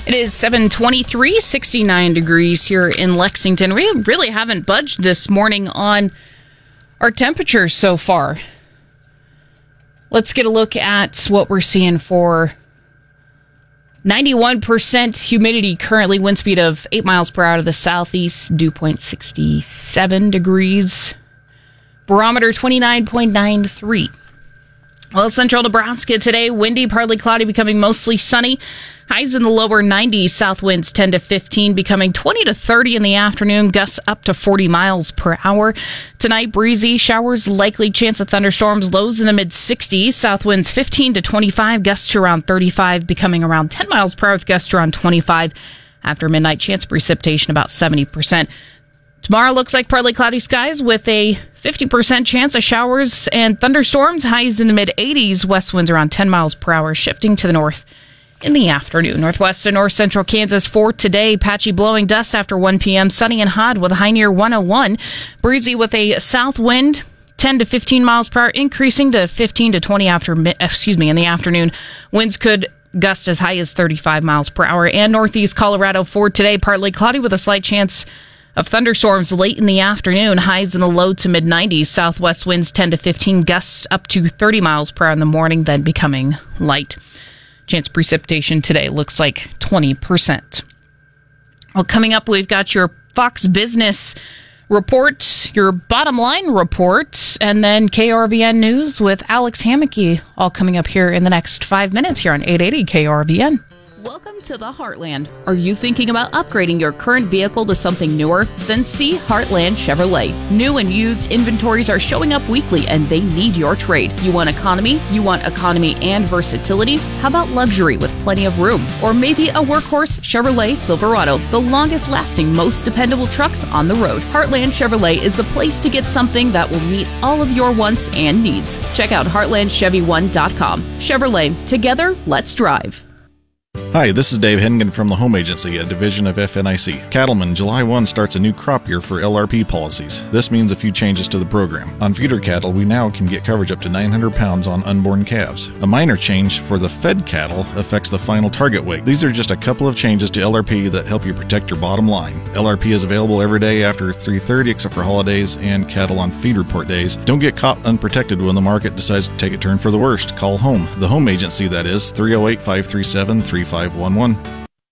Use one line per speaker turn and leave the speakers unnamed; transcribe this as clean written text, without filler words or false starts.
It is 7:23, 69 degrees here in Lexington. We really haven't budged this morning on our temperatures so far. Let's get a look at what we're seeing for 91% humidity currently, wind speed of 8 miles per hour to the southeast, dew point 67 degrees, barometer 29.93. Well, central Nebraska today, windy, partly cloudy, becoming mostly sunny. Highs in the lower 90s, south winds 10 to 15, becoming 20 to 30 in the afternoon, gusts up to 40 miles per hour. Tonight, breezy, showers, likely chance of thunderstorms, lows in the mid-60s, south winds 15 to 25, gusts to around 35, becoming around 10 miles per hour with gusts around 25. After midnight, chance of precipitation about 70%. Tomorrow looks like partly cloudy skies with a 50% chance of showers and thunderstorms. Highs in the mid-80s, west winds around 10 miles per hour, shifting to the north in the afternoon. Northwest and north central Kansas for today. Patchy blowing dust after 1 p.m. Sunny and hot with a high near 101. Breezy with a south wind 10 to 15 miles per hour, increasing to 15 to 20 in the afternoon. Winds could gust as high as 35 miles per hour. And northeast Colorado for today. Partly cloudy with a slight chance of thunderstorms late in the afternoon. Highs in the low to mid-90s. Southwest winds 10 to 15, gusts up to 30 miles per hour in the morning, then becoming light. Chance of precipitation today looks like 20%. Well, coming up, we've got your Fox Business report, your bottom line report, and then KRVN News with Alex Hammocky, all coming up here in the next 5 minutes here on 880 KRVN. Welcome to the Heartland. Are you thinking about upgrading your current vehicle to something newer? Then see Heartland Chevrolet. New and used inventories are showing up weekly and they need your trade. You want economy? You want economy and versatility? How about luxury with plenty of room? Or maybe a workhorse Chevrolet Silverado, the longest lasting, most dependable trucks on the road. Heartland Chevrolet is the place to get something that will meet all of your wants and needs. Check out heartlandchevy1.com. Chevrolet, together, let's drive.
Hi, this is Dave Hennigan from the Home Agency, a division of FNIC. Cattlemen, July 1 starts a new crop year for LRP policies. This means a few changes to the program. On feeder cattle, we now can get coverage up to 900 pounds on unborn calves. A minor change for the fed cattle affects the final target weight. These are just a couple of changes to LRP that help you protect your bottom line. LRP is available every day after 3:30 except for holidays and cattle on feed report days. Don't get caught unprotected when the market decides to take a turn for the worst. Call home. The Home Agency, that is, 308-537-3511.